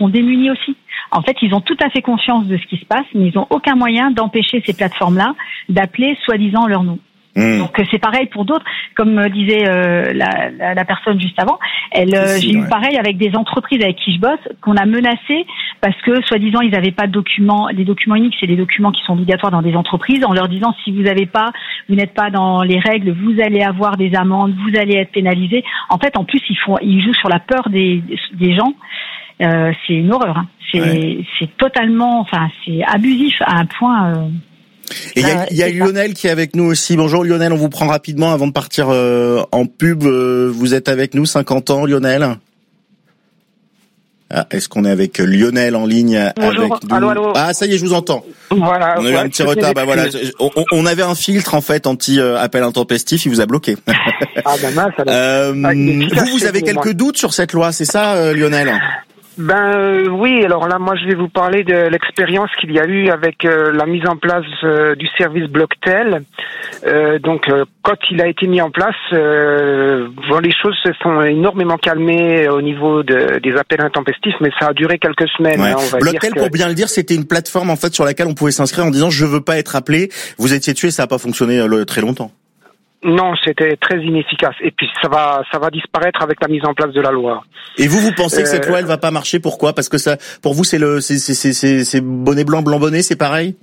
sont démunis aussi. En fait, ils ont tout à fait conscience de ce qui se passe, mais ils n'ont aucun moyen d'empêcher ces plateformes-là d'appeler soi-disant leur nom. Donc c'est pareil pour d'autres, comme disait la personne juste avant. J'ai eu pareil avec des entreprises avec qui je bosse qu'on a menacé parce que soi-disant ils n'avaient pas de documents. Les documents uniques, c'est des documents qui sont obligatoires dans des entreprises, en leur disant si vous n'êtes pas dans les règles, vous allez avoir des amendes, vous allez être pénalisé. En fait, en plus ils jouent sur la peur des gens. C'est une horreur. Hein. C'est totalement, enfin c'est abusif à un point. Et il y a Lionel qui est avec nous aussi. Bonjour Lionel, on vous prend rapidement avant de partir en pub. Vous êtes avec nous, 50 ans Lionel. Est-ce qu'on est avec Lionel en ligne? Bonjour. Avec nous? Allô. Ah, ça y est, je vous entends. Voilà. On a eu un petit retard. Bah voilà, on avait un filtre en fait anti-appel intempestif, il vous a bloqué. Ah ben mince. Vous avez quelques doutes sur cette loi, c'est ça Lionel? Oui, alors là moi je vais vous parler de l'expérience qu'il y a eu avec la mise en place du service Blocktel. Quand il a été mis en place, les choses se sont énormément calmées au niveau des appels intempestifs, mais ça a duré quelques semaines. Ouais. Hein, on va Blocktel, dire pour bien le dire, c'était une plateforme en fait sur laquelle on pouvait s'inscrire en disant je veux pas être appelé. Vous étiez tué, ça a pas fonctionné très longtemps. Non, c'était très inefficace. Et puis ça va disparaître avec la mise en place de la loi. Et vous pensez que cette loi elle va pas marcher? Pourquoi? Parce que ça, pour vous, c'est bonnet blanc, blanc bonnet, c'est pareil?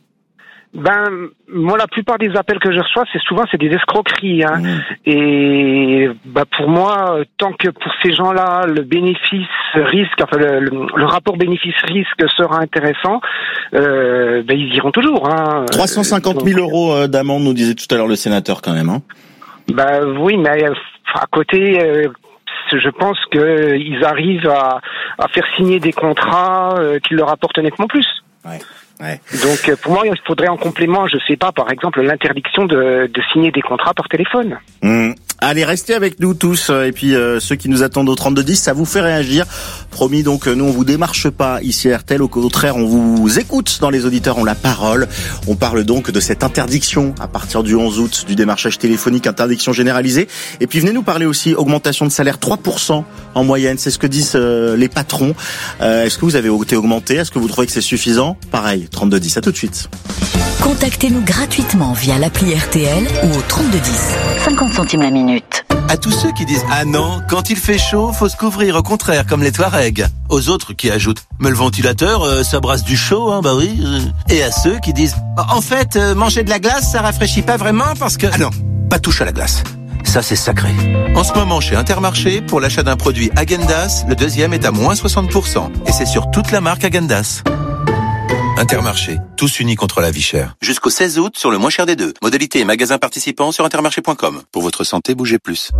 Moi, la plupart des appels que je reçois, c'est des escroqueries. Hein. Et pour moi, tant que pour ces gens-là, le bénéfice-risque, enfin le rapport bénéfice-risque sera intéressant, ils iront toujours. Hein. 350 000 euros d'amende, nous disait tout à l'heure le sénateur, quand même. Hein. Oui, mais à côté. Je pense qu'ils arrivent à faire signer des contrats qui leur apportent nettement plus. Ouais. Donc pour moi, il faudrait en complément, je sais pas, par exemple, l'interdiction de signer des contrats par téléphone. Allez, restez avec nous tous, et puis ceux qui nous attendent au 3210, ça vous fait réagir. Promis, donc nous on vous démarche pas ici à RTL, au contraire on vous écoute dans Les Auditeurs ont la parole. On parle donc de cette interdiction à partir du 11 août du démarchage téléphonique, interdiction généralisée. Et puis venez nous parler aussi augmentation de salaire 3% en moyenne, c'est ce que disent les patrons. Est-ce que vous avez été augmenté? Est-ce que vous trouvez que c'est suffisant? Pareil, 3210, à tout de suite. Contactez-nous gratuitement via l'appli RTL ou au 3210. 50 centimes la minute. À tous ceux qui disent « Ah non, quand il fait chaud, faut se couvrir, au contraire, comme les Touaregs ». Aux autres qui ajoutent « Mais le ventilateur, ça brasse du chaud, hein, bah oui ». Et à ceux qui disent « En fait, manger de la glace, ça rafraîchit pas vraiment parce que… » Ah non, pas touche à la glace. Ça, c'est sacré. En ce moment, chez Intermarché, pour l'achat d'un produit Häagen-Dazs, le deuxième est à moins 60%. Et c'est sur toute la marque Häagen-Dazs. Intermarché, tous unis contre la vie chère. Jusqu'au 16 août sur le moins cher des deux. Modalité et magasins participants sur intermarché.com. Pour votre santé, bougez plus.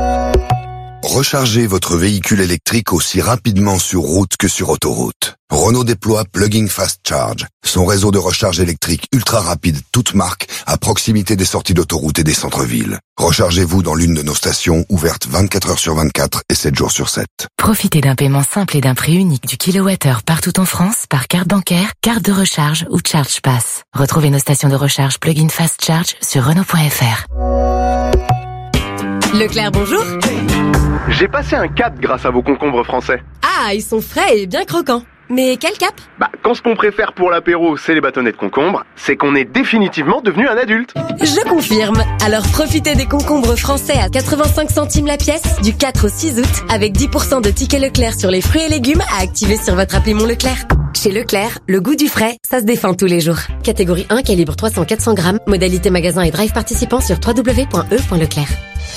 Rechargez votre véhicule électrique aussi rapidement sur route que sur autoroute. Renault déploie Plug-in Fast Charge, son réseau de recharge électrique ultra rapide, toute marque, à proximité des sorties d'autoroute et des centres-villes. Rechargez-vous dans l'une de nos stations, ouvertes 24 heures sur 24 et 7 jours sur 7. Profitez d'un paiement simple et d'un prix unique du kilowattheure partout en France par carte bancaire, carte de recharge ou Charge Pass. Retrouvez nos stations de recharge Plug-in Fast Charge sur Renault.fr. Leclerc, bonjour. J'ai passé un cap grâce à vos concombres français. Ah, ils sont frais et bien croquants. Mais quel cap? Quand ce qu'on préfère pour l'apéro, c'est les bâtonnets de concombre, c'est qu'on est définitivement devenu un adulte. Je confirme. Alors profitez des concombres français à 85 centimes la pièce du 4 au 6 août avec 10% de tickets Leclerc sur les fruits et légumes à activer sur votre appli Mon Leclerc. Chez Leclerc, le goût du frais, ça se défend tous les jours. Catégorie 1, calibre 300-400 grammes, modalité magasin et drive participant sur www.e.leclerc.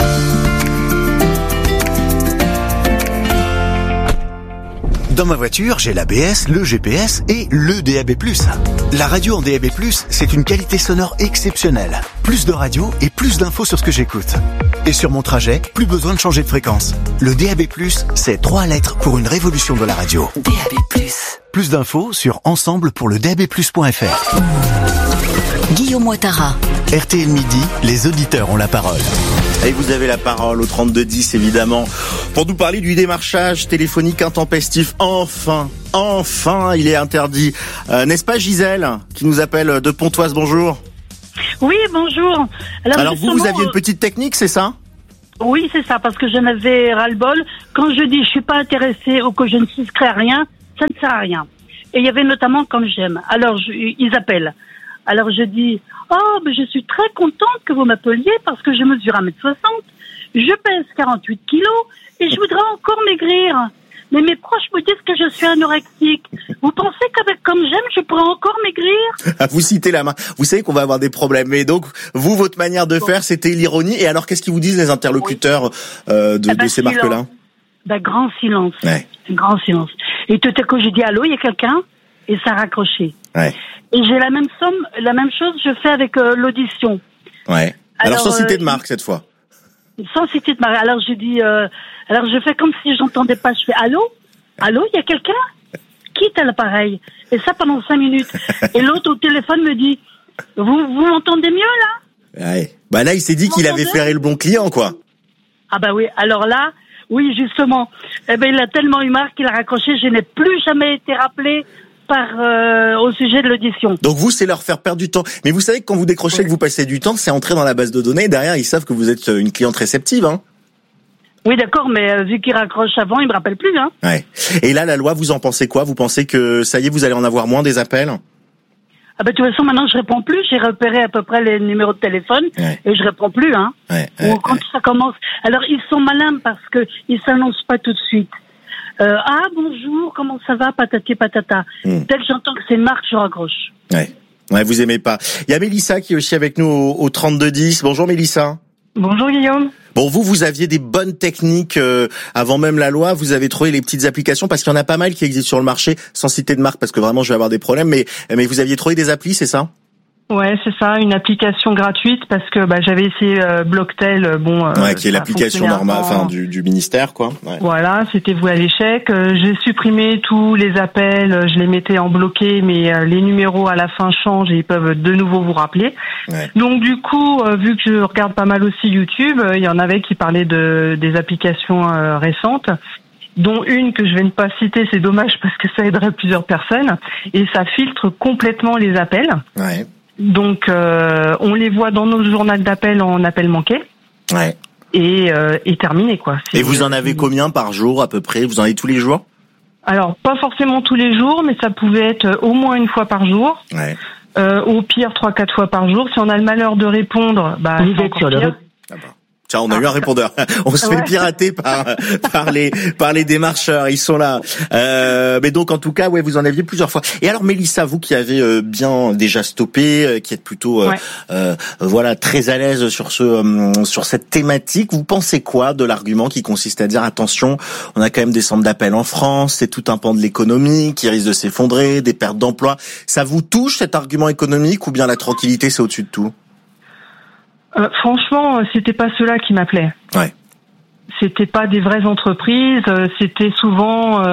Dans ma voiture, j'ai l'ABS, le GPS et le DAB+. La radio en DAB+, c'est une qualité sonore exceptionnelle. Plus de radio et plus d'infos sur ce que j'écoute. Et sur mon trajet, plus besoin de changer de fréquence. Le DAB+, c'est 3 lettres pour une révolution de la radio. DAB+. Plus d'infos sur ensemble-pour-le-DAB+.fr. Guillaume Ouattara. RTL Midi, les auditeurs ont la parole. Et vous avez la parole au 3210 évidemment pour nous parler du démarchage téléphonique intempestif. Enfin, il est interdit. N'est-ce pas Gisèle qui nous appelle de Pontoise? Bonjour. Oui, bonjour. Alors vous aviez une petite technique, c'est ça? Oui, c'est ça, parce que j'en avais ras-le-bol. Quand je dis je suis pas intéressée ou que je ne souscris à rien, ça ne sert à rien. Et il y avait notamment Comme j'aime. Alors, ils appellent. Alors, je dis, mais je suis très contente que vous m'appeliez parce que je mesure 1m60, je pèse 48 kilos et je voudrais encore maigrir. Mais mes proches me disent que je suis anorexique. Vous pensez qu'avec Comme j'aime, je pourrais encore maigrir? Vous citez la main. Vous savez qu'on va avoir des problèmes. Mais donc, vous, votre manière de faire, c'était l'ironie. Et alors, qu'est-ce qu'ils vous disent les interlocuteurs de ces marques-là? Grand silence. Ouais. Grand silence. Et tout à coup, j'ai dit allô, il y a quelqu'un? Et ça a raccroché. Ouais. Et j'ai la même chose, je fais avec l'audition. Ouais. Alors sans citer de marque cette fois. Sans citer de marque. Alors je dis, alors je fais comme si j'entendais pas. Je fais allô, il y a quelqu'un? Quitte à l'appareil. Et ça pendant 5 minutes. Et l'autre au téléphone me dit, vous m'entendez mieux là? Ouais. Bah là, il s'est dit qu'il avait flairé le bon client, quoi. Ah bah oui. Alors là, oui justement. Eh ben il a tellement eu marre qu'il a raccroché. Je n'ai plus jamais été rappelé au sujet de l'audition. Donc vous, c'est leur faire perdre du temps. Mais vous savez que quand vous décrochez, que vous passez du temps, c'est entrer dans la base de données. Derrière, ils savent que vous êtes une cliente réceptive, hein. Oui, d'accord, mais vu qu'ils raccrochent avant, ils me rappellent plus, hein. Ouais. Et là, la loi, vous en pensez quoi? Vous pensez que ça y est, vous allez en avoir moins des appels? Ah bah de toute façon, maintenant, je réponds plus. J'ai repéré à peu près les numéros de téléphone et je réponds plus, hein. Ou quand ça commence. Alors, ils sont malins parce que ils s'annoncent pas tout de suite. Bonjour, comment ça va, patati patata. Dès que j'entends que c'est une marque, je raccroche. Ouais, vous aimez pas. Il y a Mélissa qui est aussi avec nous au 3210. Bonjour Mélissa. Bonjour Guillaume. Bon, vous aviez des bonnes techniques avant même la loi. Vous avez trouvé les petites applications parce qu'il y en a pas mal qui existent sur le marché, sans citer de marque parce que vraiment je vais avoir des problèmes. Mais vous aviez trouvé des applis, c'est ça? Ouais, c'est ça, une application gratuite parce que j'avais essayé Blocktel, qui est l'application normale, du ministère, quoi. Ouais. Voilà, c'était voué à l'échec. J'ai supprimé tous les appels, je les mettais en bloqué, mais les numéros à la fin changent et ils peuvent de nouveau vous rappeler. Ouais. Donc du coup, vu que je regarde pas mal aussi YouTube, il y en avait qui parlaient des applications récentes, dont une que je vais ne pas citer, c'est dommage parce que ça aiderait plusieurs personnes, et ça filtre complètement les appels. Ouais. Donc, on les voit dans nos journaux d'appel en appel manqué. Ouais. Et terminé, quoi. Et vous en avez combien par jour, à peu près? Vous en avez tous les jours? Alors, pas forcément tous les jours, mais ça pouvait être au moins une fois par jour. Ouais. Au pire, 3-4 fois par jour. Si on a le malheur de répondre, vous êtes sur le Tiens, on a eu un répondeur. On se fait pirater par les démarcheurs. Ils sont là. Mais donc, en tout cas, vous en aviez plusieurs fois. Et alors, Mélissa, vous qui avez bien déjà stoppé, qui êtes plutôt, très à l'aise sur cette thématique, vous pensez quoi de l'argument qui consiste à dire attention, on a quand même des centres d'appel en France, c'est tout un pan de l'économie qui risque de s'effondrer, des pertes d'emplois. Ça vous touche cet argument économique ou bien la tranquillité c'est au-dessus de tout? Franchement, c'était pas ceux-là qui m'appelaient. Ouais. C'était pas des vraies entreprises, c'était souvent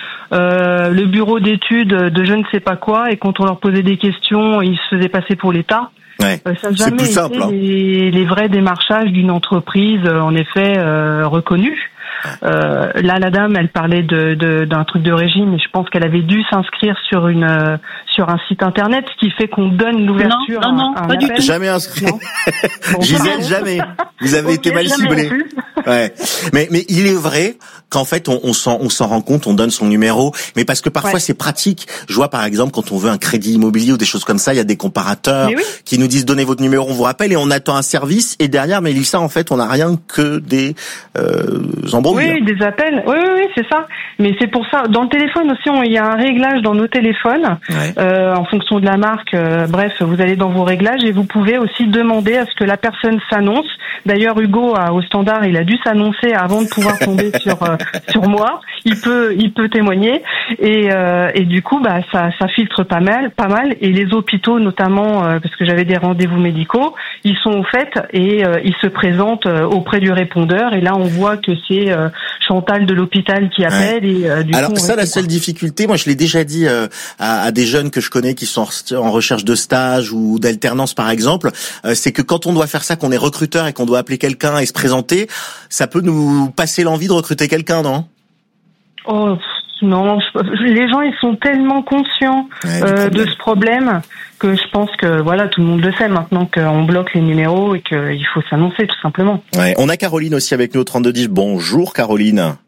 le bureau d'études de je ne sais pas quoi, et quand on leur posait des questions, ils se faisaient passer pour l'État. Ouais. Ça n'a jamais été les vrais démarchages d'une entreprise, en effet, reconnue. Là, la dame, elle parlait d'un truc de régime, et je pense qu'elle avait dû s'inscrire sur un site internet, ce qui fait qu'on donne l'ouverture. Non, pas du tout. Jamais inscrit. Gisèle, jamais. Vous avez été mal ciblé. Ouais. Mais il est vrai qu'en fait on s'en rend compte, on donne son numéro, mais parce que parfois c'est pratique. Je vois par exemple quand on veut un crédit immobilier ou des choses comme ça, il y a des comparateurs qui nous disent donnez votre numéro, on vous rappelle et on attend un service et derrière Mélissa en fait on n'a rien que des embrouilles. Oui, des appels. Oui, c'est ça. Mais c'est pour ça. Dans le téléphone aussi, il y a un réglage dans nos téléphones en fonction de la marque. Bref, vous allez dans vos réglages et vous pouvez aussi demander à ce que la personne s'annonce. D'ailleurs, Hugo au standard, il a dû s'annoncer avant de pouvoir tomber sur moi. Il peut témoigner et du coup, ça filtre pas mal. Et les hôpitaux, notamment, parce que j'avais des rendez-vous médicaux, ils sont au fait et ils se présentent auprès du répondeur. Et là, on voit que c'est Chantal de l'hôpital qui appelle. Et alors coup, ça, la seule difficulté, moi, je l'ai déjà dit à des jeunes que je connais qui sont en recherche de stage ou d'alternance, par exemple, c'est que quand on doit faire ça, qu'on est recruteur et qu'on doit appeler quelqu'un et se présenter, ça peut nous passer l'envie de recruter quelqu'un, non? Oh non, les gens ils sont tellement conscients de ce problème que je pense que tout le monde le sait maintenant qu'on bloque les numéros et qu'il faut s'annoncer tout simplement. Ouais, on a Caroline aussi avec nous au 3210. Bonjour Caroline.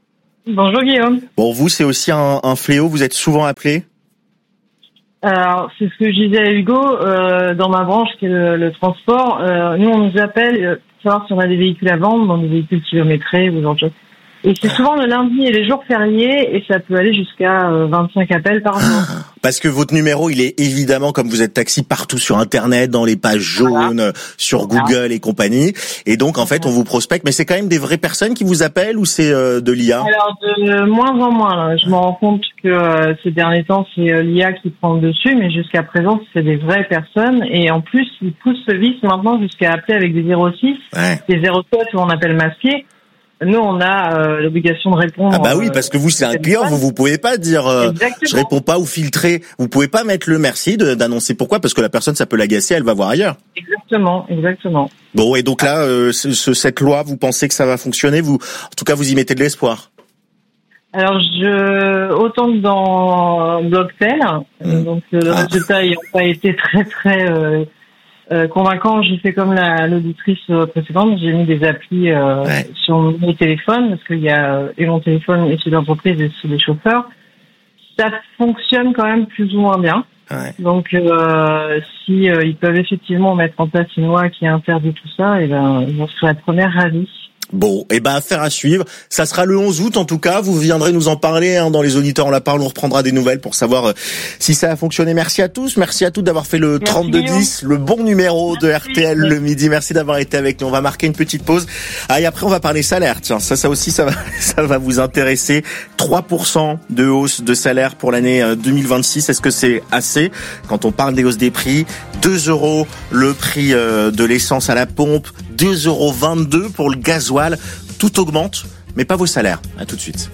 Bonjour Guillaume. Bon, vous, c'est aussi un fléau, vous êtes souvent appelé? Alors, c'est ce que je disais à Hugo, dans ma branche qui est le transport. Nous, on nous appelle pour savoir si on a des véhicules à vendre, dans des véhicules kilométrés ou genre de choses. Et c'est souvent le lundi et les jours fériés, et ça peut aller jusqu'à 25 appels par jour. Parce que votre numéro, il est évidemment, comme vous êtes taxi, partout sur Internet, dans les pages jaunes, sur Google et compagnie. Et donc, en fait, on vous prospecte. Mais c'est quand même des vraies personnes qui vous appellent ou c'est de l'IA? Alors, de moins en moins. Là. Je me rends compte que ces derniers temps, c'est l'IA qui prend le dessus, mais jusqu'à présent, c'est des vraies personnes. Et en plus, ils poussent ce vice maintenant jusqu'à appeler avec des 06, des 07 où on appelle masqués. Nous, on a l'obligation de répondre. Ah bah oui, parce que vous, c'est un client, vous pouvez pas dire je réponds pas ou filtrer. Vous pouvez pas mettre le merci d'annoncer pourquoi, parce que la personne, ça peut l'agacer, elle va voir ailleurs. Exactement. Bon, et donc là, cette loi, vous pensez que ça va fonctionner? Vous, en tout cas, vous y mettez de l'espoir? Alors, autant que dans Blocktel, donc le résultat n'ayant pas été très convaincant, j'ai fait comme l'auditrice précédente, j'ai mis des applis sur mon téléphone, parce qu'il y a et mon téléphone et celui d'entreprise et celui des chauffeurs. Ça fonctionne quand même plus ou moins bien. Ouais. Donc si ils peuvent effectivement mettre en place une loi qui interdit tout ça, et ben j'en serais la première ravie. Bon, et ben affaire à suivre. Ça sera le 11 août en tout cas. Vous viendrez nous en parler dans les auditeurs. On la parle, on reprendra des nouvelles pour savoir si ça a fonctionné. Merci à tous. Merci à toutes d'avoir fait le 3210, le bon numéro de RTL le midi. Merci d'avoir été avec nous. On va marquer une petite pause. Et après on va parler salaire. Tiens, ça aussi ça va vous intéresser. 3% de hausse de salaire pour l'année 2026. Est-ce que c'est assez quand on parle des hausses des prix? 2 € le prix de l'essence à la pompe, 2,22 € pour le gasoil. Tout augmente, mais pas vos salaires. À tout de suite.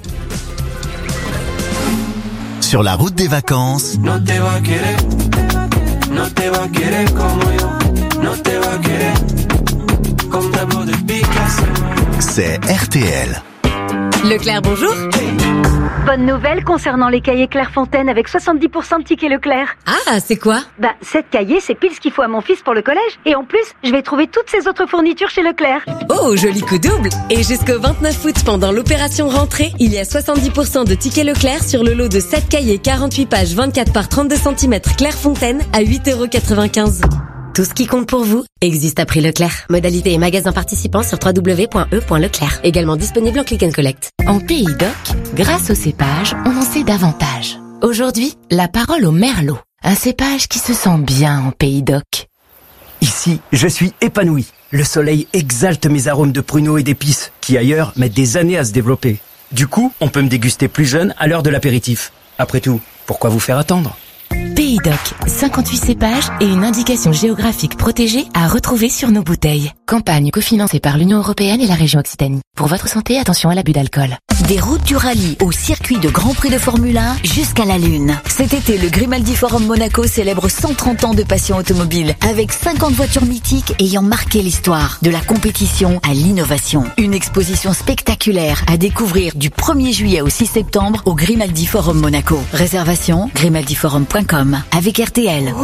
Sur la route des vacances. C'est RTL. Leclerc, bonjour. Bonne nouvelle concernant les cahiers Clairefontaine avec 70% de tickets Leclerc. Ah, c'est quoi? 7 cahiers, c'est pile ce qu'il faut à mon fils pour le collège. Et en plus, je vais trouver toutes ces autres fournitures chez Leclerc. Oh, joli coup double. Et jusqu'au 29 août, pendant l'opération rentrée, il y a 70% de tickets Leclerc sur le lot de 7 cahiers 48 pages 24 par 32 cm Clairefontaine à 8,95 €. Tout ce qui compte pour vous existe à prix Leclerc. Modalité et magasin participants sur www.e.leclerc. Également disponible en click and collect. En Pays d'Oc, grâce au cépage, on en sait davantage. Aujourd'hui, la parole au merlot. Un cépage qui se sent bien en Pays d'Oc. Ici, je suis épanoui. Le soleil exalte mes arômes de pruneaux et d'épices, qui ailleurs mettent des années à se développer. Du coup, on peut me déguster plus jeune à l'heure de l'apéritif. Après tout, pourquoi vous faire attendre ? Pays d'Oc, 58 cépages et une indication géographique protégée à retrouver sur nos bouteilles. Campagne cofinancée par l'Union européenne et la région Occitanie. Pour votre santé, attention à l'abus d'alcool. Des routes du rallye au circuit de Grand Prix de Formule 1 jusqu'à la Lune. Cet été, le Grimaldi Forum Monaco célèbre 130 ans de passion automobile avec 50 voitures mythiques ayant marqué l'histoire. De la compétition à l'innovation. Une exposition spectaculaire à découvrir du 1er juillet au 6 septembre au Grimaldi Forum Monaco. Réservation grimaldiforum.com avec RTL.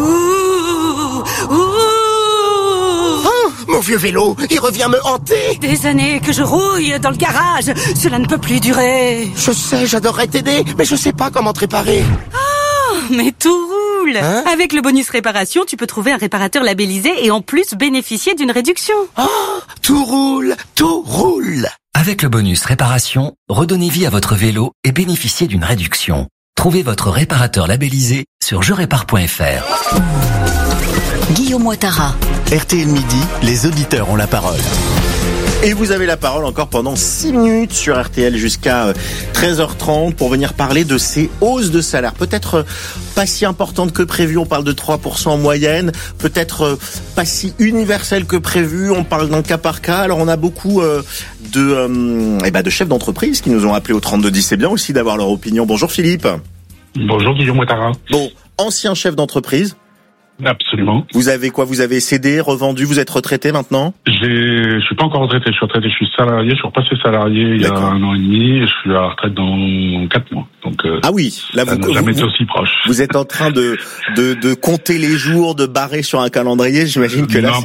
Mon vieux vélo, il revient me hanter. Des années que je rouille dans le garage. Cela ne peut plus durer. Je sais, j'adorerais t'aider, mais je sais pas comment te réparer. Oh, mais tout roule. Avec le bonus réparation, tu peux trouver un réparateur labellisé et en plus bénéficier d'une réduction. Oh, tout roule, tout roule. Avec le bonus réparation, redonnez vie à votre vélo et bénéficiez d'une réduction. Trouvez votre réparateur labellisé sur jerépare.fr. Guillaume Ouattara. RTL Midi, les auditeurs ont la parole. Et vous avez la parole encore pendant 6 minutes sur RTL jusqu'à 13h30 pour venir parler de ces hausses de salaire. Peut-être pas si importantes que prévu, on parle de 3% en moyenne. Peut-être pas si universelles que prévu, on parle d'un cas par cas. Alors on a beaucoup de chefs d'entreprise qui nous ont appelés au 3210. C'est bien aussi d'avoir leur opinion. Bonjour Philippe. Bonjour Guillaume Ouattara. Bon, ancien chef d'entreprise. Absolument. Vous avez quoi? Vous avez cédé, revendu, vous êtes retraité maintenant? Je suis pas encore retraité, je suis retraité, je suis salarié, je suis repassé salarié il y a 1 an et demi et je suis à la retraite dans 4 mois. Donc ah oui, là vous jamais été aussi proche. Vous êtes en train de compter les jours, de barrer sur un calendrier, j'imagine que là non,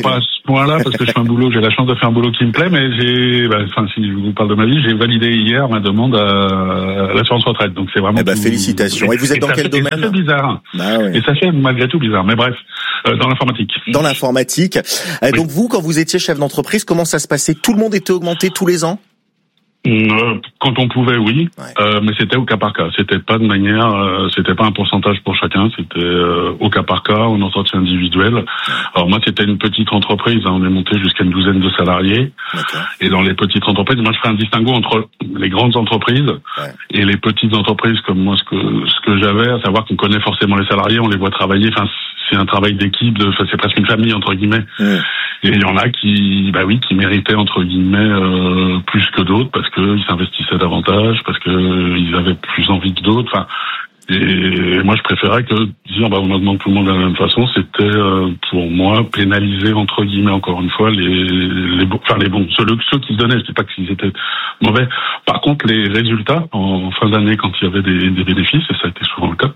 point-là parce que j'ai la chance de faire un boulot qui me plaît, mais si je vous parle de ma vie, j'ai validé hier ma demande à l'assurance retraite. Donc c'est vraiment. Félicitations. Et vous êtes dans quel domaine? C'est bizarre. Oui. Et ça fait malgré tout bizarre. Mais bref, dans l'informatique. Dans l'informatique. Donc vous, quand vous étiez chef d'entreprise, comment ça se passait? Tout le monde était augmenté tous les ans? Quand on pouvait, oui, mais c'était au cas par cas. C'était pas de manière, c'était pas un pourcentage pour chacun. C'était au cas par cas, en entretien individuel. Alors moi, c'était une petite entreprise. On est monté jusqu'à une douzaine de salariés. Et dans les petites entreprises, moi, je ferais un distinguo entre les grandes entreprises et les petites entreprises comme moi, ce que j'avais, à savoir qu'on connaît forcément les salariés, on les voit travailler. Enfin, c'est un travail d'équipe. C'est presque une famille entre guillemets. Et il y en a qui méritaient entre guillemets plus que d'autres parce qu'ils s'investissaient davantage, parce que ils avaient plus envie que d'autres. Enfin, et moi je préférais que dire on augmente tout le monde de la même façon. C'était pour moi pénaliser entre guillemets encore une fois les bons, ceux qui se donnaient. Je dis pas qu'ils étaient mauvais. Par contre, les résultats en fin d'année quand il y avait des bénéfices, et ça a été souvent le cas.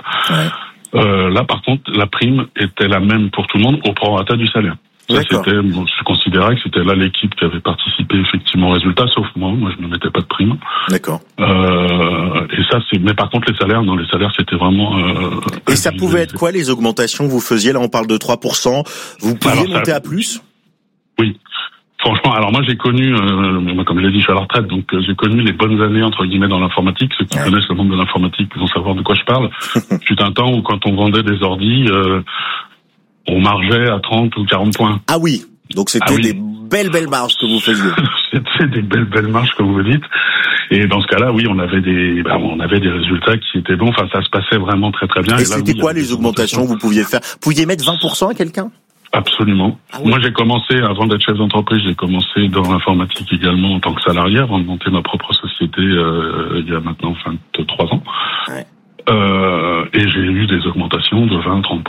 Là par contre, la prime était la même pour tout le monde au prorata du salaire. Ça, je considérais que c'était là l'équipe qui avait participé effectivement au résultat, sauf moi je ne mettais pas de prime. D'accord. Et ça mais par contre les salaires, c'était vraiment et ça pouvait être quoi les augmentations que vous faisiez? Là on parle de 3%, vous pouviez monter à plus? Oui. Franchement, alors moi j'ai connu, comme je l'ai dit, je suis à la retraite, donc j'ai connu les bonnes années entre guillemets dans l'informatique. Ceux qui connaissent le monde de l'informatique vont savoir de quoi je parle. Fut un temps où quand on vendait des ordis, on margeait à 30 ou 40 points. Ah oui, donc c'était des belles marges que vous faisiez. C'était des belles marges comme vous dites. Et dans ce cas-là, oui, on avait des résultats qui étaient bons. Enfin, ça se passait vraiment très très bien. Et c'était quoi les augmentations que vous pouviez faire? Vous pouviez mettre 20% à quelqu'un? Absolument. Moi, j'ai commencé, avant d'être chef d'entreprise, j'ai commencé dans l'informatique également en tant que salarié avant de monter ma propre société il y a maintenant 23 ans. Et j'ai eu des augmentations de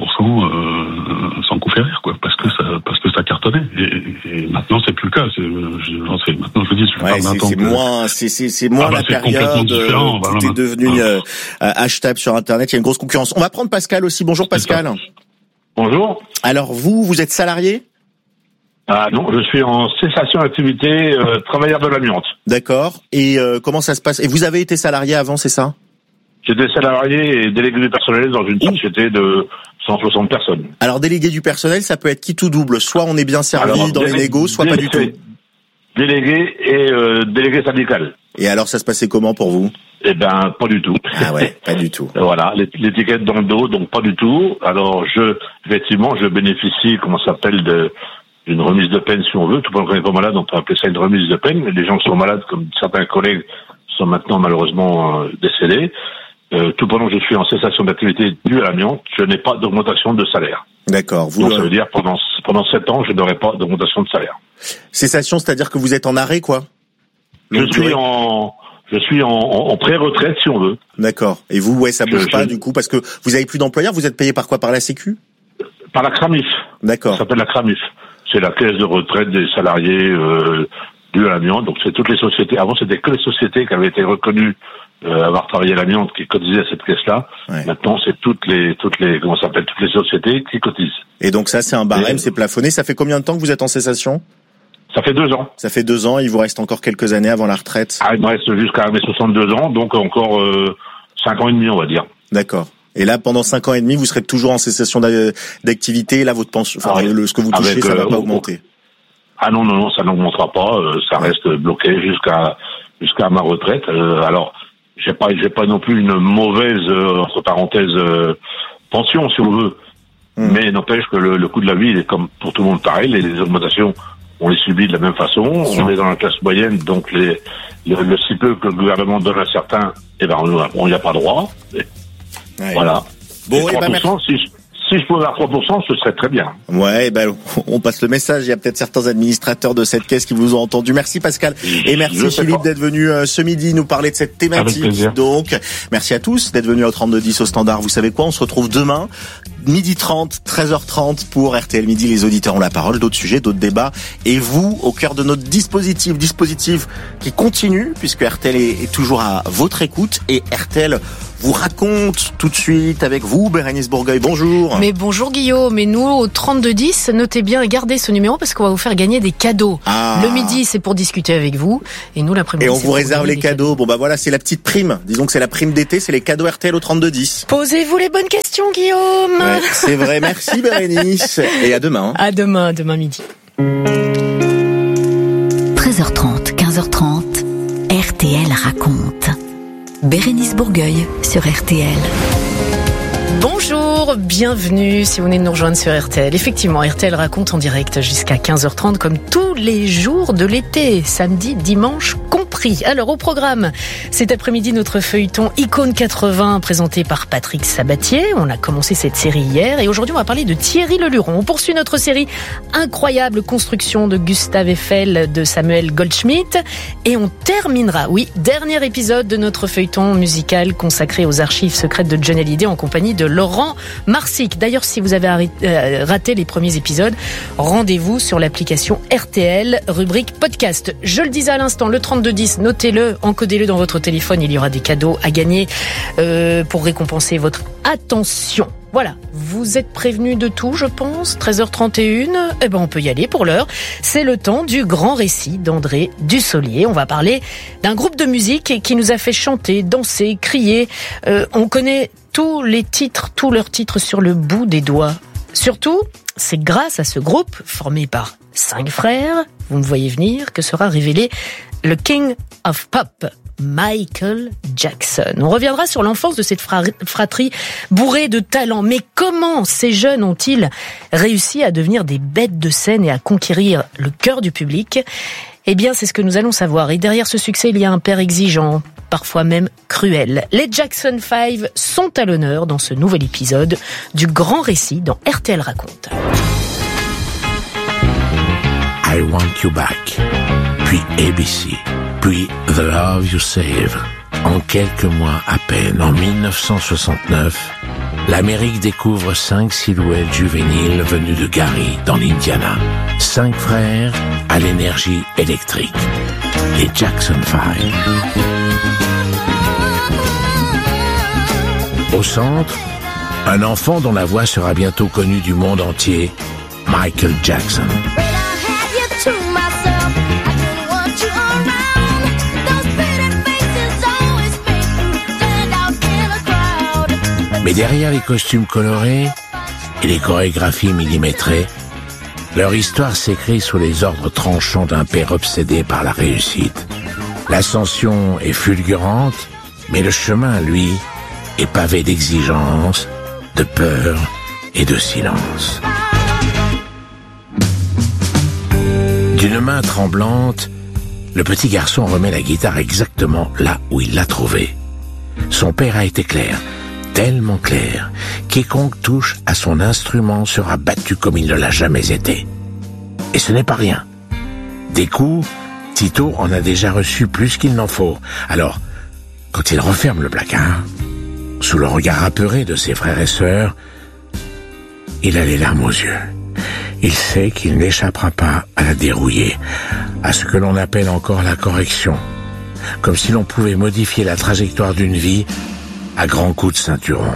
20-30% sans coup férir, quoi, parce que ça cartonnait. Et maintenant c'est plus le cas. Maintenant je vous dis, je parle d'un temps. C'est moins la période. Tout est devenu achetable sur Internet. Il y a une grosse concurrence. On va prendre Pascal aussi. Bonjour Pascal. Bonjour. Alors vous êtes salarié? Ah non, je suis en cessation d'activité, travailleur de l'amiante. D'accord. Et comment ça se passe? Et vous avez été salarié avant, c'est ça? J'étais salarié et délégué du personnel dans une société de 160 personnes. Alors délégué du personnel, ça peut être qui tout double. Soit on est bien servi dans les négos, soit pas du tout. Délégué et délégué syndical. Et alors ça se passait comment pour vous? Eh ben pas du tout. Ah ouais, pas du tout. Voilà, l'étiquette dans le dos, donc pas du tout. Alors effectivement, je bénéficie, comment ça s'appelle, d'une remise de peine si on veut. Tout le monde n'est pas malade, on peut appeler ça une remise de peine. Mais les gens qui sont malades, comme certains collègues, sont maintenant malheureusement décédés. Tout pendant que je suis en cessation d'activité due à l'amiante, je n'ai pas d'augmentation de salaire. D'accord. Donc ça veut dire pendant 7 ans, je n'aurai pas d'augmentation de salaire. Cessation, c'est-à-dire que vous êtes en arrêt, quoi? Je suis en pré-retraite, si on veut. D'accord. Et vous, ça bouge pas, du coup, parce que vous avez plus d'employeurs, vous êtes payé par quoi? Par la Sécu? Par la CRAMIF. D'accord. Ça s'appelle la CRAMIF. C'est la caisse de retraite des salariés due à l'amiante. Donc c'est toutes les sociétés. Avant, c'était que les sociétés qui avaient été reconnues avoir travaillé à l'amiante qui cotisaient à cette caisse-là. Maintenant, c'est toutes les sociétés qui cotisent. Et donc ça, c'est un barème, c'est plafonné. Ça fait combien de temps que vous êtes en cessation? Ça fait 2 ans. Ça fait 2 ans. Il vous reste encore quelques années avant la retraite. Ah, il me reste jusqu'à mes 62 ans, donc encore 5 ans et demi, on va dire. D'accord. Et là, pendant 5 ans et demi, vous serez toujours en cessation d'activité. Là, votre pension, ce que vous touchez, ça va pas augmenter. Ah non, ça n'augmentera pas. Ça reste bloqué jusqu'à ma retraite. Alors, j'ai pas non plus une mauvaise entre parenthèses pension, si on veut. Mais n'empêche que le coût de la vie, il est comme pour tout le monde pareil. Les augmentations, on les subit de la même façon. On est dans la classe moyenne, donc le si peu que le gouvernement donne à certains, on n'y a pas droit. Voilà. Bon, et 3%, si je pouvais avoir 3%, ce serait très bien. Ouais, on passe le message. Il y a peut-être certains administrateurs de cette caisse qui vous ont entendu. Merci Pascal. Et merci Philippe d'être venu ce midi nous parler de cette thématique. Donc, merci à tous d'être venus au 3210 au standard. Vous savez quoi? On se retrouve demain, 12h30, 13h30 pour RTL Midi. Les auditeurs ont la parole. D'autres sujets, d'autres débats. Et vous, au cœur de notre dispositif qui continue puisque RTL est toujours à votre écoute et RTL vous raconte tout de suite avec vous, Bérénice Bourgueil. Bonjour. Mais bonjour Guillaume, et nous au 3210, notez bien et gardez ce numéro parce qu'on va vous faire gagner des cadeaux. Le midi, c'est pour discuter avec vous, et nous l'après-midi. Et on vous réserve les cadeaux. Bon bah voilà, c'est la petite prime. Disons que c'est la prime d'été, c'est les cadeaux RTL au 3210. Posez-vous les bonnes questions, Guillaume. Ouais, c'est vrai. Merci Bérénice. Et à demain. À demain midi. 13h30, 15h30, RTL raconte. Bérénice Bourgueil sur RTL. Bonjour, bienvenue si vous venez de nous rejoindre sur RTL. Effectivement, RTL raconte en direct jusqu'à 15h30 comme tous les jours de l'été, samedi, dimanche compris. Alors au programme, cet après-midi, notre feuilleton Icône 80 présenté par Patrick Sabatier. On a commencé cette série hier et aujourd'hui on va parler de Thierry Leluron. On poursuit notre série Incroyable construction de Gustave Eiffel de Samuel Goldschmidt et on terminera, dernier épisode de notre feuilleton musical consacré aux archives secrètes de Johnny Hallyday en compagnie de Laurent Marsic. D'ailleurs, si vous avez raté les premiers épisodes, rendez-vous sur l'application RTL, rubrique podcast. Je le disais à l'instant, le 3210, notez-le, encodez-le dans votre téléphone, il y aura des cadeaux à gagner pour récompenser votre attention. Voilà, vous êtes prévenus de tout, je pense. 13h31, on peut y aller pour l'heure. C'est le temps du grand récit d'André Dussolier. On va parler d'un groupe de musique qui nous a fait chanter, danser, crier. On connaît tous leurs titres sur le bout des doigts. Surtout, c'est grâce à ce groupe, formé par 5 frères, vous me voyez venir, que sera révélé le King of Pop, Michael Jackson. On reviendra sur l'enfance de cette fratrie bourrée de talent. Mais comment ces jeunes ont-ils réussi à devenir des bêtes de scène et à conquérir le cœur du public ? Eh bien, c'est ce que nous allons savoir. Et derrière ce succès, il y a un père exigeant, parfois même cruel. Les Jackson 5 sont à l'honneur dans ce nouvel épisode du grand récit dans RTL Raconte. I Want You Back, puis ABC, puis The Love You Save. En quelques mois à peine, en 1969, l'Amérique découvre 5 silhouettes juvéniles venues de Gary, dans l'Indiana. 5 frères à l'énergie électrique. Les Jackson 5. Au centre, un enfant dont la voix sera bientôt connue du monde entier, Michael Jackson. Mais derrière les costumes colorés et les chorégraphies millimétrées, leur histoire s'écrit sous les ordres tranchants d'un père obsédé par la réussite. L'ascension est fulgurante, mais le chemin, lui, est pavé d'exigences, de peur et de silence. D'une main tremblante, le petit garçon remet la guitare exactement là où il l'a trouvée. Son père a été clair, tellement clair, quiconque touche à son instrument sera battu comme il ne l'a jamais été. Et ce n'est pas rien. Des coups, Tito en a déjà reçu plus qu'il n'en faut. Alors, quand il referme le placard, sous le regard apeuré de ses frères et sœurs, il a les larmes aux yeux. Il sait qu'il n'échappera pas à la dérouiller, à ce que l'on appelle encore la correction, comme si l'on pouvait modifier la trajectoire d'une vie à grands coups de ceinturon.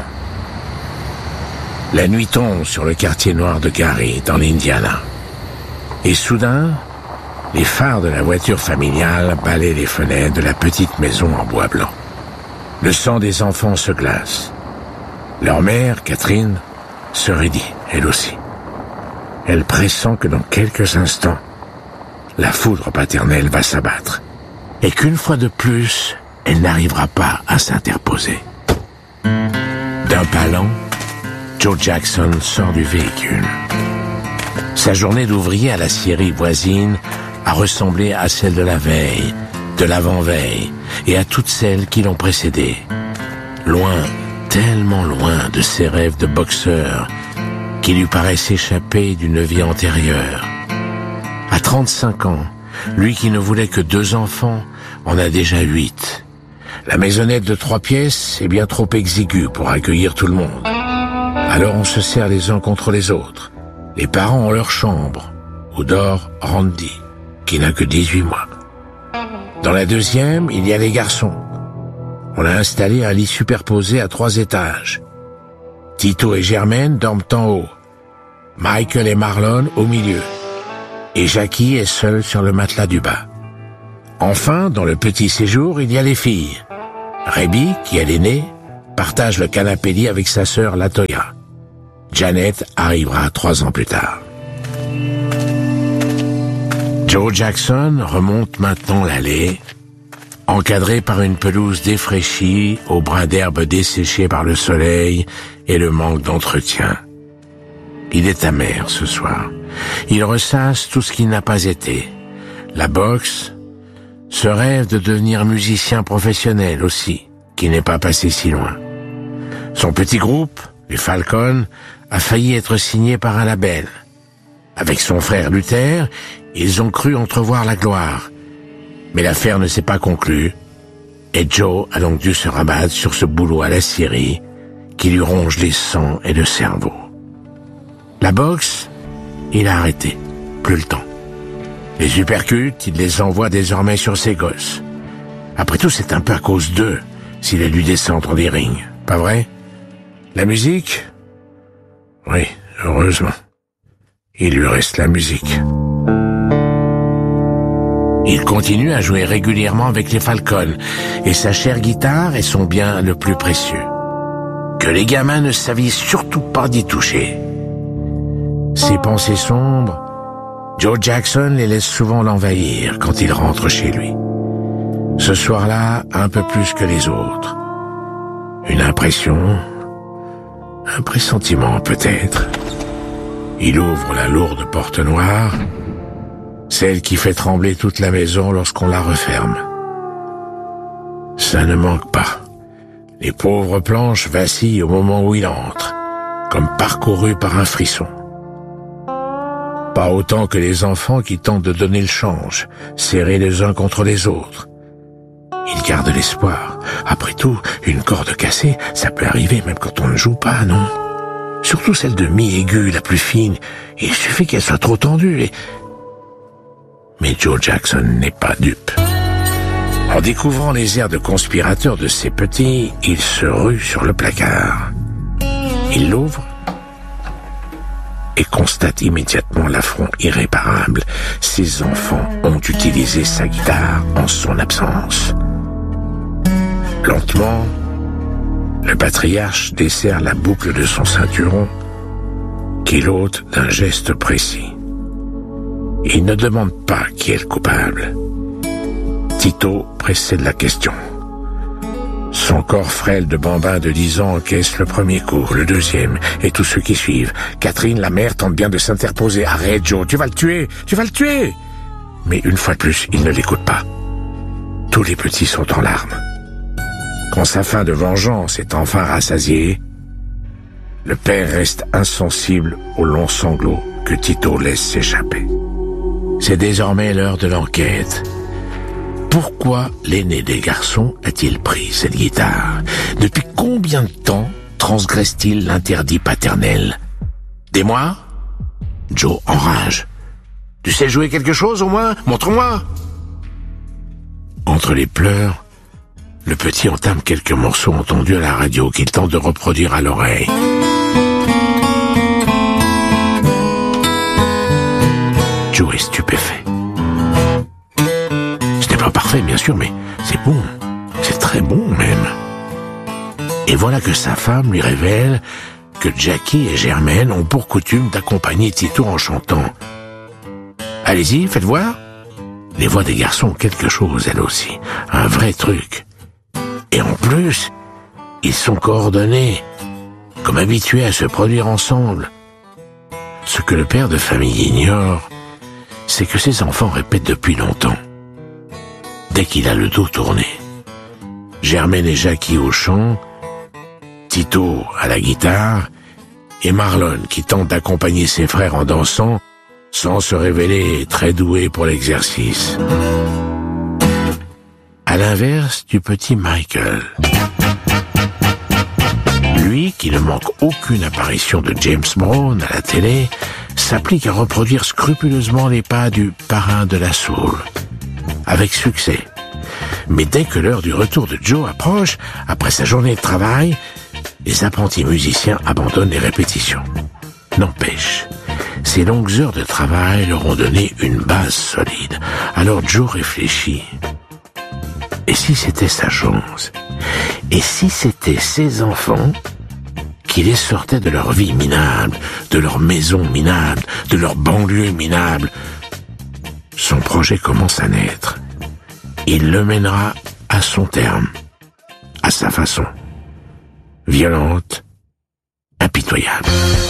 La nuit tombe sur le quartier noir de Gary, dans l'Indiana. Et soudain, les phares de la voiture familiale balaient les fenêtres de la petite maison en bois blanc. Le sang des enfants se glace. Leur mère, Catherine, se raidit, elle aussi. Elle pressent que dans quelques instants, la foudre paternelle va s'abattre. Et qu'une fois de plus, elle n'arrivera pas à s'interposer. D'un pas lent, Joe Jackson sort du véhicule. Sa journée d'ouvrier à la scierie voisine a ressemblé à celle de la veille, de l'avant-veille et à toutes celles qui l'ont précédé. Loin, tellement loin de ses rêves de boxeur qui lui paraissent échapper d'une vie antérieure. À 35 ans, lui qui ne voulait que 2 enfants en a déjà 8. La maisonnette de 3 pièces est bien trop exiguë pour accueillir tout le monde. Alors on se serre les uns contre les autres. Les parents ont leur chambre, où dort Randy, qui n'a que 18 mois. Dans la deuxième, il y a les garçons. On a installé un lit superposé à 3 étages. Tito et Germaine dorment en haut. Michael et Marlon au milieu. Et Jackie est seule sur le matelas du bas. Enfin, dans le petit séjour, il y a les filles. Rebby, qui est l'aînée, partage le canapé-lit avec sa sœur Latoya. Janet arrivera 3 ans plus tard. Joe Jackson remonte maintenant l'allée, encadré par une pelouse défraîchie, aux brins d'herbe desséchés par le soleil et le manque d'entretien. Il est amer ce soir. Il ressasse tout ce qui n'a pas été. La boxe, ce rêve de devenir musicien professionnel aussi, qui n'est pas passé si loin. Son petit groupe, les Falcons, a failli être signé par un label. Avec son frère Luther, ils ont cru entrevoir la gloire. Mais l'affaire ne s'est pas conclue, et Joe a donc dû se rabattre sur ce boulot à la scierie qui lui ronge les sangs et le cerveau. La boxe, il a arrêté. Plus le temps. Les uppercuts, il les envoie désormais sur ses gosses. Après tout, c'est un peu à cause d'eux s'il a dû descendre des rings. Pas vrai? La musique? Oui, heureusement. Il lui reste la musique. Il continue à jouer régulièrement avec les Falcons, et sa chère guitare est son bien le plus précieux. Que les gamins ne s'avisent surtout pas d'y toucher. Ses pensées sombres, Joe Jackson les laisse souvent l'envahir quand il rentre chez lui. Ce soir-là, un peu plus que les autres. Une impression, un pressentiment peut-être. Il ouvre la lourde porte noire, celle qui fait trembler toute la maison lorsqu'on la referme. Ça ne manque pas. Les pauvres planches vacillent au moment où il entre, comme parcourues par un frisson. Pas autant que les enfants qui tentent de donner le change, serrés les uns contre les autres. Il garde l'espoir. Après tout, une corde cassée, ça peut arriver même quand on ne joue pas, non? Surtout celle de mi aiguë, la plus fine. Il suffit qu'elle soit trop tendue et... Mais Joe Jackson n'est pas dupe. En découvrant les airs de conspirateur de ses petits, il se rue sur le placard. Il l'ouvre et constate immédiatement l'affront irréparable. Ses enfants ont utilisé sa guitare en son absence. Lentement, le patriarche desserre la boucle de son ceinturon, qu'il ôte d'un geste précis. Il ne demande pas qui est le coupable. Tito précède la question. Son corps frêle de bambin de 10 ans encaisse le premier coup, le deuxième, et tous ceux qui suivent. Catherine, la mère, tente bien de s'interposer. « Arrête, Joe, tu vas le tuer! Tu vas le tuer !» Mais une fois de plus, il ne l'écoute pas. Tous les petits sont en larmes. Quand sa faim de vengeance est enfin rassasiée, le père reste insensible aux longs sanglots que Tito laisse s'échapper. C'est désormais l'heure de l'enquête. Pourquoi l'aîné des garçons a-t-il pris cette guitare? Depuis combien de temps transgresse-t-il l'interdit paternel? Des mois? Joe enrage. Tu sais jouer quelque chose au moins? Montre-moi! Entre les pleurs, le petit entame quelques morceaux entendus à la radio qu'il tente de reproduire à l'oreille. Joe est stupéfait. Pas parfait, bien sûr, mais c'est bon. C'est très bon, même. Et voilà que sa femme lui révèle que Jackie et Germaine ont pour coutume d'accompagner Tito en chantant. Allez-y, faites voir. Les voix des garçons ont quelque chose, elles aussi. Un vrai truc. Et en plus, ils sont coordonnés, comme habitués à se produire ensemble. Ce que le père de famille ignore, c'est que ses enfants répètent depuis longtemps. Dès qu'il a le dos tourné. Germaine et Jackie au chant, Tito à la guitare, et Marlon qui tente d'accompagner ses frères en dansant, sans se révéler très doué pour l'exercice. À l'inverse du petit Michael. Lui, qui ne manque aucune apparition de James Brown à la télé, s'applique à reproduire scrupuleusement les pas du parrain de la soul. Avec succès. Mais dès que l'heure du retour de Joe approche, après sa journée de travail, les apprentis musiciens abandonnent les répétitions. N'empêche, ces longues heures de travail leur ont donné une base solide. Alors Joe réfléchit. Et si c'était sa chance? Et si c'était ses enfants qui les sortaient de leur vie minable, de leur maison minable, de leur banlieue minable? Son projet commence à naître. Il le mènera à son terme, à sa façon. Violente, impitoyable.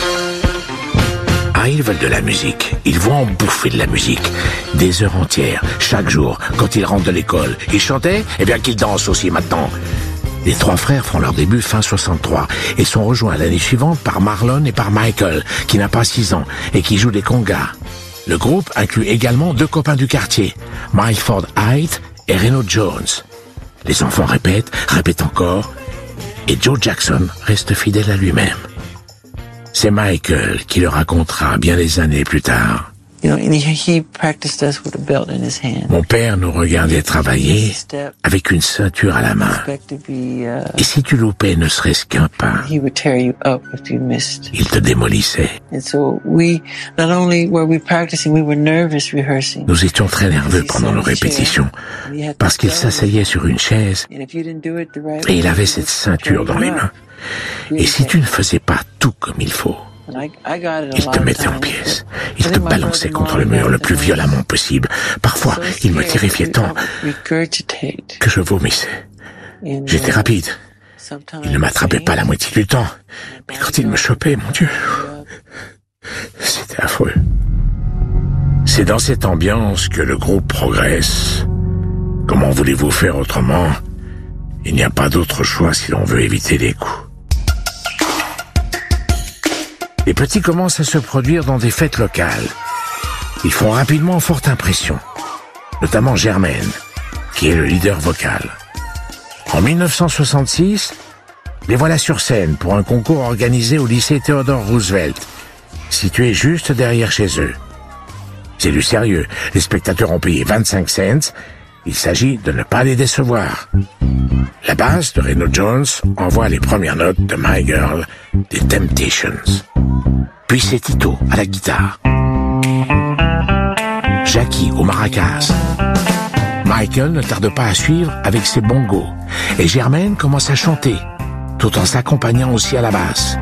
Ah, ils veulent de la musique. Ils vont en bouffer de la musique. Des heures entières, chaque jour, quand ils rentrent de l'école. Ils chantaient? Eh bien qu'ils dansent aussi maintenant. Les trois frères font leur début fin 63 et sont rejoints l'année suivante par Marlon et par Michael, qui n'a pas 6 ans et qui joue des congas. Le groupe inclut également 2 copains du quartier, Milford Height et Reno Jones. Les enfants répètent encore, et Joe Jackson reste fidèle à lui-même. C'est Michael qui le racontera bien des années plus tard. Mon père nous regardait travailler avec une ceinture à la main. Et si tu loupais ne serait-ce qu'un pas, il te démolissait. Nous étions très nerveux pendant nos répétitions parce qu'il s'asseyait sur une chaise et il avait cette ceinture dans les mains. Et si tu ne faisais pas tout comme il faut, il te mettait en pièces. Il te balançait contre le mur le plus violemment possible. Parfois, il me terrifiait tant que je vomissais. J'étais rapide. Il ne m'attrapait pas la moitié du temps. Mais quand il me chopait, mon Dieu, c'était affreux. C'est dans cette ambiance que le groupe progresse. Comment voulez-vous faire autrement? Il n'y a pas d'autre choix si l'on veut éviter les coups. Les petits commencent à se produire dans des fêtes locales. Ils font rapidement forte impression, notamment Jermaine, qui est le leader vocal. En 1966, les voilà sur scène pour un concours organisé au lycée Theodore Roosevelt, situé juste derrière chez eux. C'est du sérieux, les spectateurs ont payé 25 cents, il s'agit de ne pas les décevoir. La basse de Reno Jones envoie les premières notes de My Girl des Temptations. Puis c'est Tito à la guitare, Jackie au maracas. Michael ne tarde pas à suivre avec ses bongos et Germaine commence à chanter tout en s'accompagnant aussi à la basse.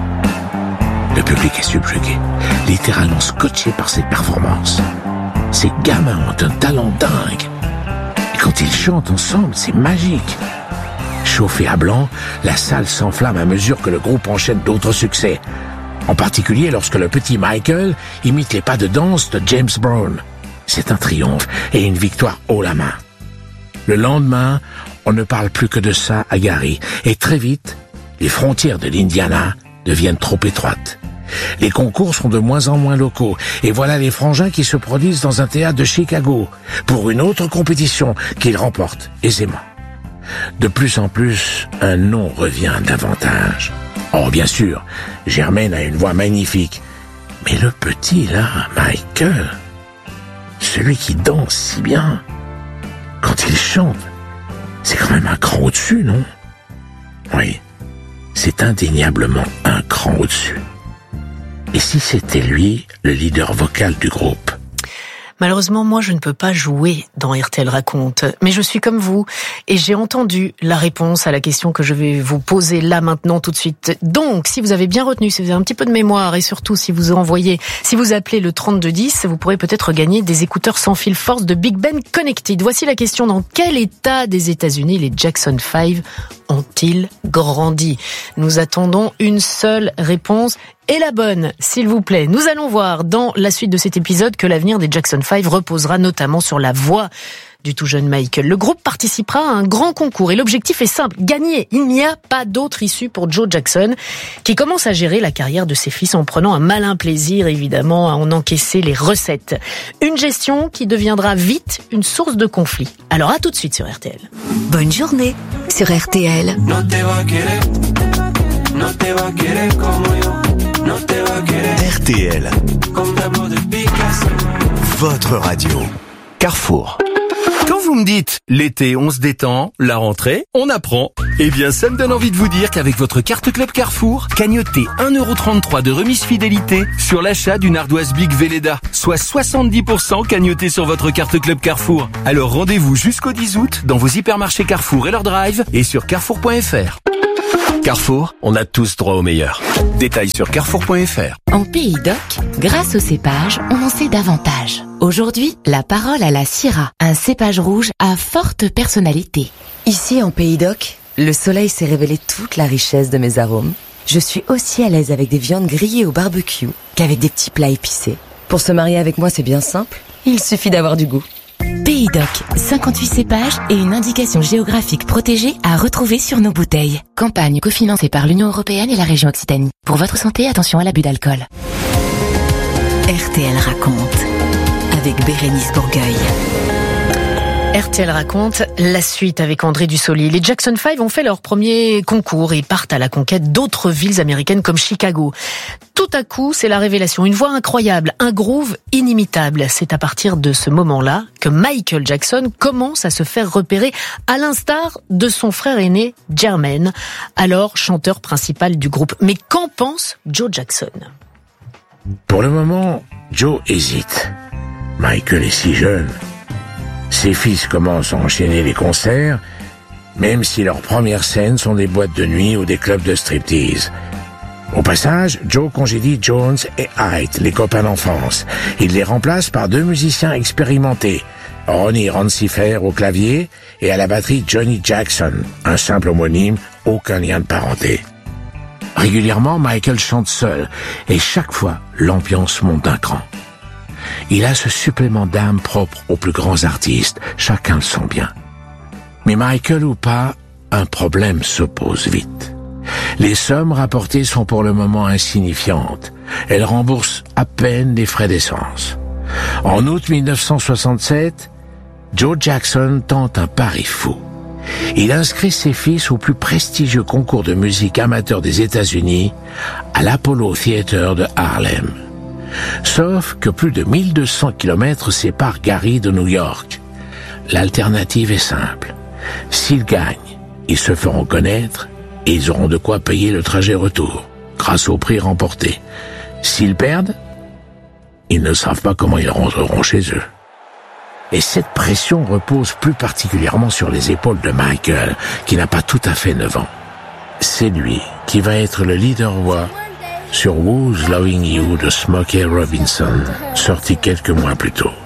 Le public est subjugué, littéralement scotché par cette performance. Ces gamins ont un talent dingue. Et quand ils chantent ensemble, c'est magique. Chauffée à blanc, la salle s'enflamme à mesure que le groupe enchaîne d'autres succès. En particulier lorsque le petit Michael imite les pas de danse de James Brown. C'est un triomphe et une victoire haut la main. Le lendemain, on ne parle plus que de ça à Gary. Et très vite, les frontières de l'Indiana deviennent trop étroites. Les concours sont de moins en moins locaux. Et voilà les frangins qui se produisent dans un théâtre de Chicago pour une autre compétition qu'ils remportent aisément. De plus en plus, un nom revient davantage. Or, bien sûr, Germaine a une voix magnifique. Mais le petit, là, Michael, celui qui danse si bien, quand il chante, c'est quand même un cran au-dessus, non? Oui, c'est indéniablement un cran au-dessus. Et si c'était lui, le leader vocal du groupe? Malheureusement, moi, je ne peux pas jouer dans RTL Raconte, mais je suis comme vous et j'ai entendu la réponse à la question que je vais vous poser là maintenant tout de suite. Donc, si vous avez bien retenu, si vous avez un petit peu de mémoire et surtout si vous appelez le 3210, vous pourrez peut-être gagner des écouteurs sans fil force de Big Ben Connected. Voici la question: dans quel état des États-Unis les Jackson 5 ont-ils grandi? Nous attendons une seule réponse. Et la bonne, s'il vous plaît. Nous allons voir dans la suite de cet épisode que l'avenir des Jackson 5 reposera notamment sur la voix du tout jeune Michael. Le groupe participera à un grand concours et l'objectif est simple: gagner. Il n'y a pas d'autre issue pour Joe Jackson, qui commence à gérer la carrière de ses fils en prenant un malin plaisir, évidemment, à en encaisser les recettes. Une gestion qui deviendra vite une source de conflit. Alors à tout de suite sur RTL. Bonne journée sur RTL. RTL, votre radio. Carrefour. Quand vous me dites l'été on se détend, la rentrée on apprend, eh bien ça me donne envie de vous dire qu'avec votre carte Club Carrefour, cagnotez 1,33€ de remise fidélité sur l'achat d'une ardoise Big Velleda, soit 70% cagnoté sur votre carte Club Carrefour. Alors rendez-vous jusqu'au 10 août dans vos hypermarchés Carrefour et leur drive et sur carrefour.fr. Carrefour, on a tous droit au meilleur. Détails sur carrefour.fr. En Pays d'Oc, grâce au cépage, on en sait davantage. Aujourd'hui, la parole à la Syrah, un cépage rouge à forte personnalité. Ici, en Pays d'Oc, le soleil s'est révélé toute la richesse de mes arômes. Je suis aussi à l'aise avec des viandes grillées au barbecue qu'avec des petits plats épicés. Pour se marier avec moi, c'est bien simple. Il suffit d'avoir du goût. Pays d'Oc, 58 cépages et une indication géographique protégée à retrouver sur nos bouteilles. Campagne cofinancée par l'Union européenne et la région Occitanie. Pour votre santé, attention à l'abus d'alcool. RTL raconte avec Bérénice Bourgueil. RTL raconte la suite avec André Dussolier. Les Jackson 5 ont fait leur premier concours et partent à la conquête d'autres villes américaines comme Chicago. Tout à coup, c'est la révélation. Une voix incroyable, un groove inimitable. C'est à partir de ce moment-là que Michael Jackson commence à se faire repérer à l'instar de son frère aîné, Jermaine, alors chanteur principal du groupe. Mais qu'en pense Joe Jackson ? Pour le moment, Joe hésite. Michael est si jeune. Ses fils commencent à enchaîner les concerts, même si leurs premières scènes sont des boîtes de nuit ou des clubs de striptease. Au passage, Joe congédie Jones et Haidt, les copains d'enfance. Il les remplace par deux musiciens expérimentés, Ronnie Rancifer au clavier et à la batterie Johnny Jackson, un simple homonyme, aucun lien de parenté. Régulièrement, Michael chante seul, et chaque fois, l'ambiance monte d'un cran. Il a ce supplément d'âme propre aux plus grands artistes, chacun le sent bien. Mais Michael ou pas, un problème se pose vite. Les sommes rapportées sont pour le moment insignifiantes. Elles remboursent à peine les frais d'essence. En août 1967, Joe Jackson tente un pari fou. Il inscrit ses fils au plus prestigieux concours de musique amateur des États-Unis, à l'Apollo Theater de Harlem. Sauf que plus de 1200 kilomètres séparent Gary de New York. L'alternative est simple. S'ils gagnent, ils se feront connaître et ils auront de quoi payer le trajet retour, grâce au prix remporté. S'ils perdent, ils ne savent pas comment ils rentreront chez eux. Et cette pression repose plus particulièrement sur les épaules de Michael, qui n'a pas tout à fait 9 ans. C'est lui qui va être le leader voix sur Who's Loving You de Smokey Robinson, sorti quelques mois plus tôt.